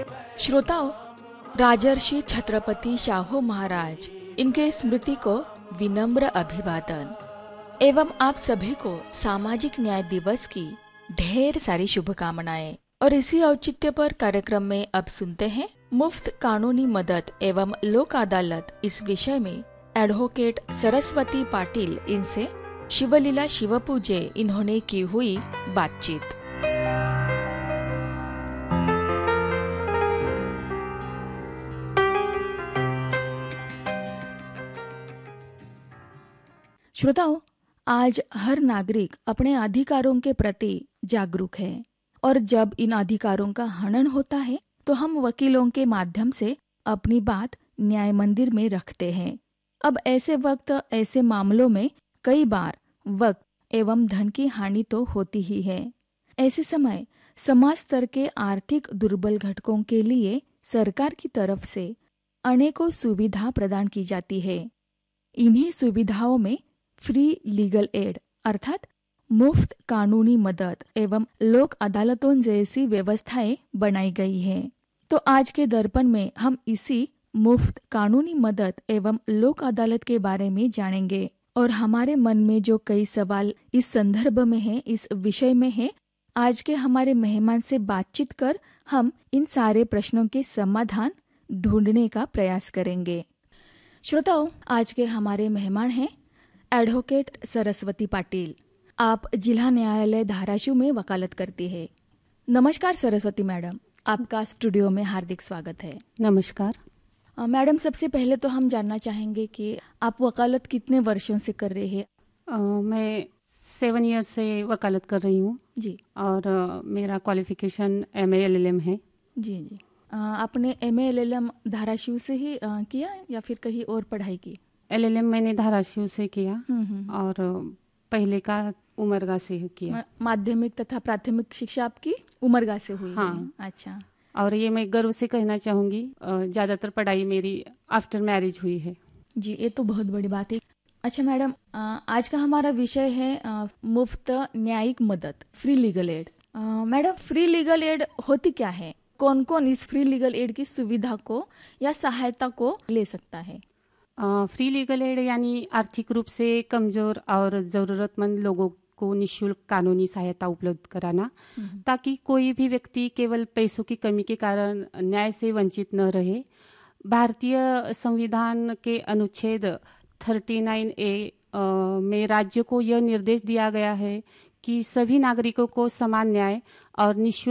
श्रोताओं, राजर्षि छत्रपति शाहू महाराज इनके स्मृति को विनम्र अभिवादन एवं आप सभी को सामाजिक न्याय दिवस की ढेर सारी शुभकामनाएं। और इसी औचित्य पर कार्यक्रम में अब सुनते हैं मुफ्त कानूनी मदद एवं लोक अदालत इस विषय में एडवोकेट सरस्वती पाटिल इनसे शिवलीला शिवपूजे इन्होंने की हुई बातचीत। श्रोताओं, आज हर नागरिक अपने अधिकारों के प्रति जागरूक है और जब इन अधिकारों का हनन होता है तो हम वकीलों के माध्यम से अपनी बात न्याय मंदिर में रखते हैं। अब ऐसे वक्त ऐसे मामलों में कई बार वक्त एवं धन की हानि तो होती ही है। ऐसे समय समाज स्तर के आर्थिक दुर्बल घटकों के लिए सरकार की तरफ से अनेकों सुविधा प्रदान की जाती है। इन्हीं सुविधाओं में फ्री लीगल एड अर्थात मुफ्त कानूनी मदद एवं लोक अदालतों जैसी व्यवस्थाएं बनाई गई हैं। तो आज के दर्पण में हम इसी मुफ्त कानूनी मदद एवं लोक अदालत के बारे में जानेंगे और हमारे मन में जो कई सवाल इस संदर्भ में है, इस विषय में है, आज के हमारे मेहमान से बातचीत कर हम इन सारे प्रश्नों के समाधान ढूंढने का प्रयास करेंगे। श्रोताओं, आज के हमारे मेहमान हैं एडवोकेट सरस्वती पाटिल। आप जिला न्यायालय धाराशिव में वकालत करती है। नमस्कार सरस्वती मैडम, आपका स्टूडियो में हार्दिक स्वागत है। नमस्कार मैडम, सबसे पहले तो हम जानना चाहेंगे कि आप वकालत कितने वर्षों से कर रहे हैं? मैं 7 ईयर से वकालत कर रही हूँ जी। और मेरा क्वालिफिकेशन MA LLM है। जी जी। आपने MA LLM धाराशिव से ही किया या फिर कहीं और पढ़ाई की? LLM मैंने धाराशिव से किया और पहले का उमरगा से किया। माध्यमिक तथा प्राथमिक शिक्षा आपकी उमरगा से हुई? हाँ। है। अच्छा। और ये मैं गर्व से कहना चाहूँगी, ज़्यादातर पढ़ाई मेरी आफ्टर मैरिज हुई है। जी, ये तो बहुत बड़ी बात है। अच्छा मैडम, आज का हमारा विषय है मुफ्त न्यायिक मदद, free legal aid. Madam, free legal aid होती क्या है? कौन कौन इस फ्री लीगल एड की सुविधा को या सहायता को ले सकता है? फ्री लीगल एड यानी आर्थिक रूप से कमजोर और ज़रूरतमंद लोगों को निःशुल्क कानूनी सहायता उपलब्ध कराना, ताकि कोई भी व्यक्ति केवल पैसों की कमी के कारण न्याय से वंचित न रहे। भारतीय संविधान के अनुच्छेद 39A में राज्य को यह निर्देश दिया गया है कि सभी नागरिकों को समान न्याय और निःशुल्क